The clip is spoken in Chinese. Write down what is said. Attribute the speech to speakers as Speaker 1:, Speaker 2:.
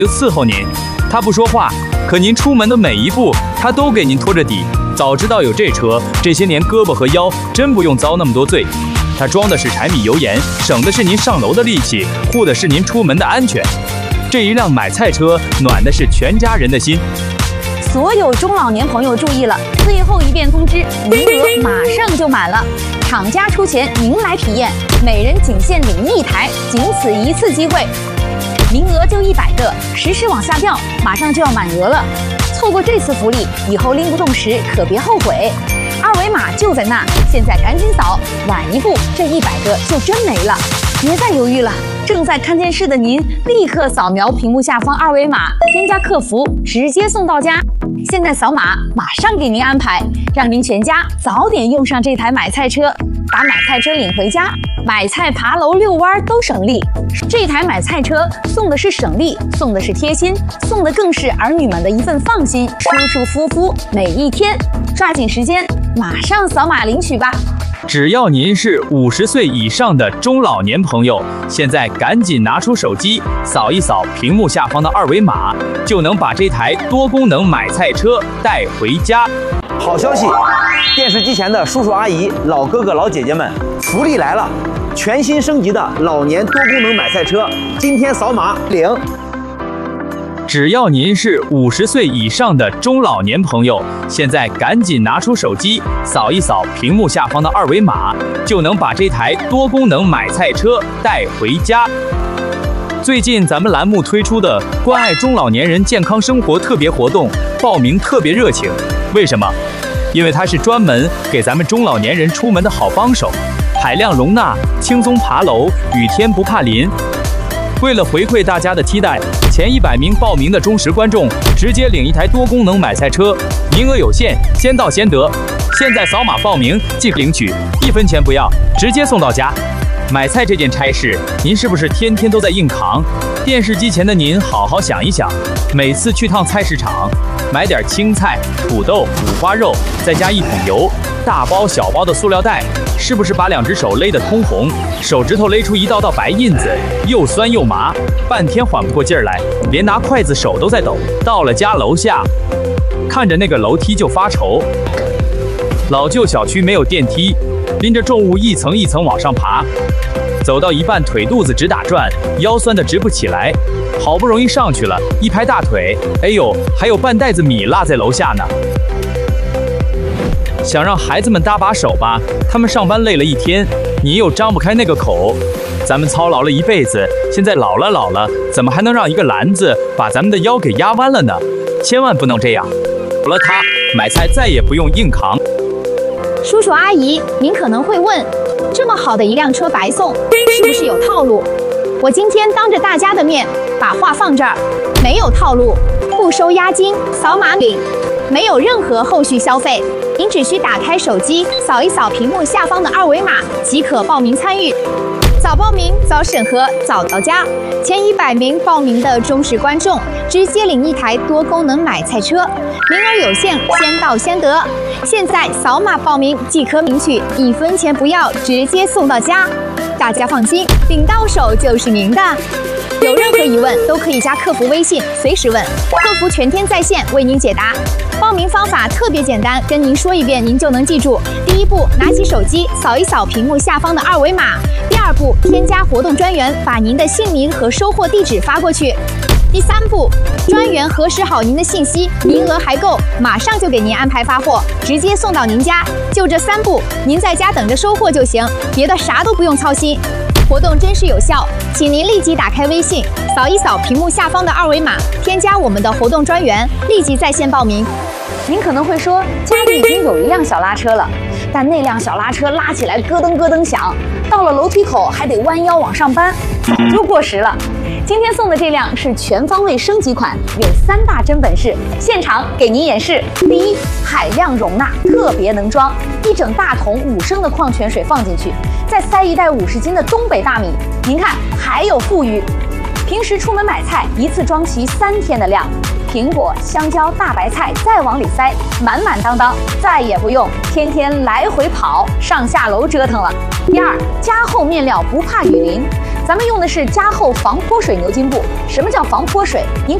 Speaker 1: 就伺候您。他不说话，可您出门的每一步，他都给您拖着底。早知道有这车，这些年胳膊和腰真不用遭那么多罪。他装的是柴米油盐，省的是您上楼的力气，护的是您出门的安全。这一辆买菜车，暖的是全家人的心。
Speaker 2: 所有中老年朋友注意了，最后一遍通知，名额马上就满了。厂家出钱，您来体验，每人仅限领1台，仅此一次机会。名额就100个，实时往下掉，马上就要满额了。错过这次福利，以后拎不动时可别后悔。二维码就在那，现在赶紧扫，晚一步这100个就真没了。别再犹豫了，正在看电视的您，立刻扫描屏幕下方二维码，添加客服，直接送到家。现在扫码，马上给您安排，让您全家早点用上这台买菜车，把买菜车领回家，买菜、爬楼、遛弯都省力。这台买菜车送的是省力，送的是贴心，送的更是儿女们的一份放心，舒舒服服每一天。抓紧时间，马上扫码领取吧。
Speaker 1: 只要您是50岁以上的中老年朋友，现在赶紧拿出手机，扫一扫屏幕下方的二维码，就能把这台多功能买菜车带回家。
Speaker 3: 好消息，电视机前的叔叔阿姨、老哥哥老姐姐们，福利来了！全新升级的老年多功能买菜车，今天扫码领。
Speaker 1: 只要您是50岁以上的中老年朋友，现在赶紧拿出手机，扫一扫屏幕下方的二维码，就能把这台多功能买菜车带回家。最近咱们栏目推出的关爱中老年人健康生活特别活动，报名特别热情。为什么？因为它是专门给咱们中老年人出门的好帮手，海量容纳，轻松爬楼，雨天不怕淋。为了回馈大家的期待，前100名报名的忠实观众直接领一台多功能买菜车，名额有限，先到先得。现在扫码报名即可领取，1分钱不要，直接送到家。买菜这件差事，您是不是天天都在硬扛？电视机前的您好好想一想，每次去趟菜市场，买点青菜、土豆、五花肉，再加1桶油，大包小包的塑料袋，是不是把2只手勒得通红，手指头勒出一道道白印子，又酸又麻，半天缓不过劲儿来，连拿筷子手都在抖。到了家楼下，看着那个楼梯就发愁。老旧小区没有电梯，拎着重物一层一层往上爬，走到一半腿肚子直打转，腰酸得直不起来。好不容易上去了，一拍大腿，哎呦，还有半袋子米落在楼下呢。想让孩子们搭把手吧，他们上班累了一天，你又张不开那个口。咱们操劳了一辈子，现在老了，怎么还能让一个篮子把咱们的腰给压弯了呢？千万不能这样。有了它，买菜再也不用硬扛。
Speaker 2: 叔叔阿姨，您可能会问，这么好的一辆车白送，是不是有套路？我今天当着大家的面把话放这儿，没有套路，不收押金，扫码领，没有任何后续消费。您只需打开手机，扫一扫屏幕下方的二维码，即可报名参与。早报名，早审核，早到家。前100名报名的忠实观众，直接领一台多功能买菜车，名额有限，先到先得。现在扫码报名即可领取，1分钱不要，直接送到家。大家放心，领到手就是您的。有任何疑问都可以加客服微信，随时问，客服全天在线为您解答。报名方法特别简单，跟您说一遍您就能记住。第一步，拿起手机扫一扫屏幕下方的二维码。第二步，添加活动专员，把您的姓名和收货地址发过去。第3步，专员核实好您的信息，名额还够，马上就给您安排发货，直接送到您家。就这3步，您在家等着收货就行，别的啥都不用操心。活动真实有效，请您立即打开微信，扫一扫屏幕下方的二维码，添加我们的活动专员，立即在线报名。您可能会说，家里已经有一辆小拉车了，但那辆小拉车拉起来咯噔咯噔响，到了楼梯口还得弯腰往上搬，早就过时了。今天送的这辆是全方位升级款，有3大真本事，现场给您演示。第一，海量容纳，特别能装，1整大桶5升的矿泉水放进去，再塞一袋50斤的东北大米，您看还有富余。平时出门买菜，一次装齐3天的量，苹果、香蕉、大白菜再往里塞，满满当当，再也不用天天来回跑、上下楼折腾了。第二，加厚面料不怕雨淋。 咱们用的是加厚防泼水牛津布。什么叫防泼水？您